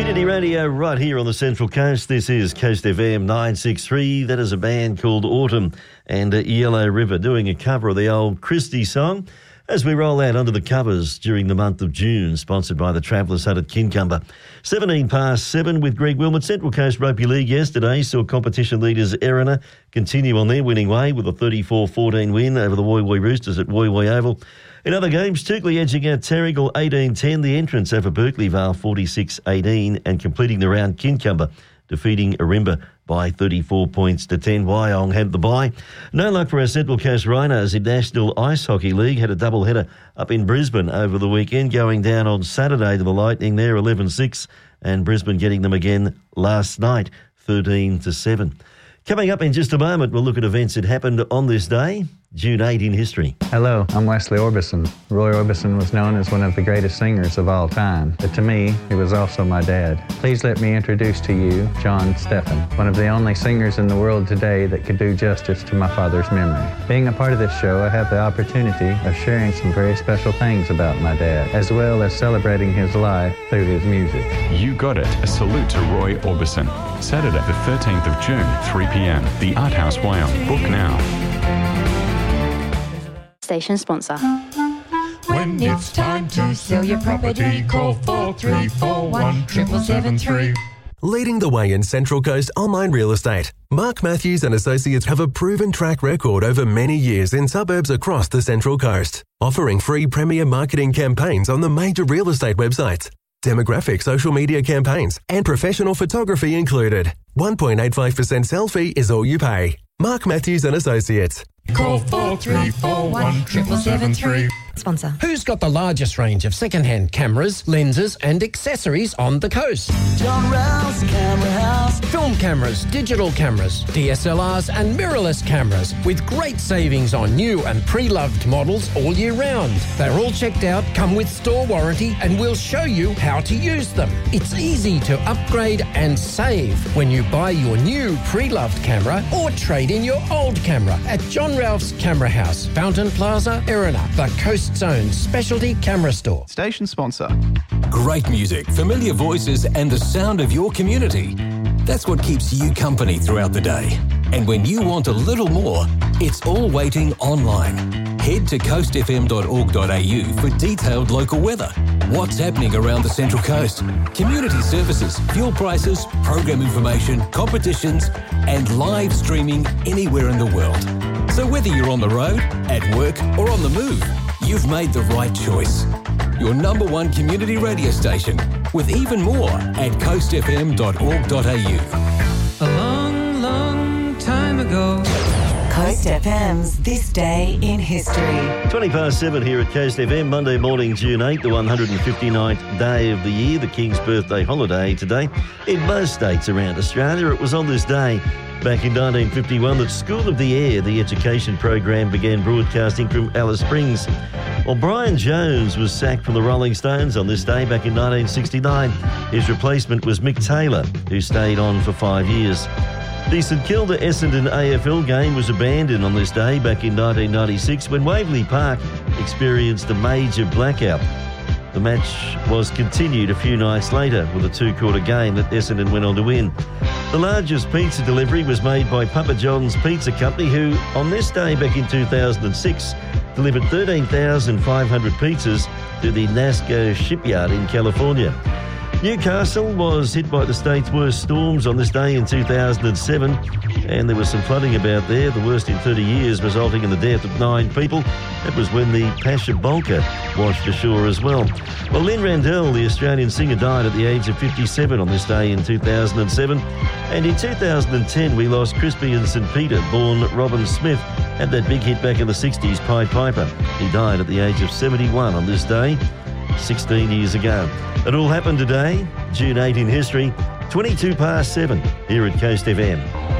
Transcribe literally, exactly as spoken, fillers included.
Community radio right here on the Central Coast. This is Coast F M nine sixty-three. That is a band called Autumn and uh, Yellow River doing a cover of the old Christie song as we roll out under the covers during the month of June, sponsored by the Travellers Hut at Kincumber. seventeen past seven with Greg Wilmot. Central Coast Rugby League yesterday saw competition leaders Erina continue on their winning way with a thirty-four fourteen win over the Woy Woy Roosters at Woy Woy Oval. In other games, Toukley edging out Terrigal eighteen ten, the entrance over Berkeley Vale forty-six eighteen, and completing the round Kincumber, defeating Arimba by thirty-four points to ten. Wyong had the bye. No luck for our Central Coast Rhinos in National Ice Hockey League. Had a double header up in Brisbane over the weekend, going down on Saturday to the Lightning there, eleven six, and Brisbane getting them again last night, thirteen to seven. Coming up in just a moment, we'll look at events that happened on this day, June eighth in history. Hello, I'm Wesley Orbison. Roy Orbison was known as one of the greatest singers of all time, but to me, he was also my dad. Please let me introduce to you John Steffen, one of the only singers in the world today that could do justice to my father's memory. Being a part of this show, I have the opportunity of sharing some very special things about my dad, as well as celebrating his life through his music. You got it. A salute to Roy Orbison. Saturday the thirteenth of June, three p.m. The Art House, Wyong. Book now. Station sponsor. When it's time to sell your property, call four three four one, seven seven three. Leading the way in Central Coast online real estate, Mark Matthews and Associates have a proven track record over many years in suburbs across the Central Coast, offering free premier marketing campaigns on the major real estate websites, demographic social media campaigns, and professional photography included. one point eight five percent sell fee is all you pay. Mark Matthews and Associates. Call four three four one, seven seven three. Sponsor. Who's got the largest range of second-hand cameras, lenses and accessories on the coast? John Rouse Camera House. Film cameras, digital cameras, D S L Rs and mirrorless cameras with great savings on new and pre-loved models all year round. They're all checked out, come with store warranty and we'll show you how to use them. It's easy to upgrade and save when you buy your new pre-loved camera or trade in your old camera at John Ralph's Camera House, Fountain Plaza, Erina, the Coast's own specialty camera store. Station sponsor. Great music, familiar voices and the sound of your community. That's what keeps you company throughout the day. And when you want a little more, it's all waiting online. Head to coast f m dot org dot a u for detailed local weather, what's happening around the Central Coast, community services, fuel prices, program information, competitions, and live streaming anywhere in the world. So whether you're on the road, at work, or on the move, you've made the right choice. Your number one community radio station, with even more at coast f m dot org dot a u. A long, long time ago. Coast F M's This Day in History. twenty past seven here at Coast F M, Monday morning, June eighth, the one hundred fifty-ninth day of the year, the King's birthday holiday today. In most states around Australia, it was on this day back in nineteen fifty-one that School of the Air, the education program, began broadcasting from Alice Springs. Well, Brian Jones was sacked from the Rolling Stones on this day back in nineteen sixty-nine. His replacement was Mick Taylor, who stayed on for five years. The St Kilda Essendon A F L game was abandoned on this day back in nineteen ninety-six when Waverley Park experienced a major blackout. The match was continued a few nights later with a two-quarter game that Essendon went on to win. The largest pizza delivery was made by Papa John's Pizza Company, who on this day back in two thousand six delivered thirteen thousand five hundred pizzas to the NASCO shipyard in California. Newcastle was hit by the state's worst storms on this day in two thousand seven, and there was some flooding about there, the worst in thirty years, resulting in the death of nine people. That was when the Pasha Bulka washed ashore as well. Well, Lynn Randell, the Australian singer, died at the age of fifty-seven on this day in two thousand seven. And in two thousand ten, we lost Crispy in St Peter, born Robin Smith, had that big hit back in the sixties, Pied Piper. He died at the age of seventy-one on this day, sixteen years ago. It all happened today, June eighth in history, twenty-two past seven here at Coast F M.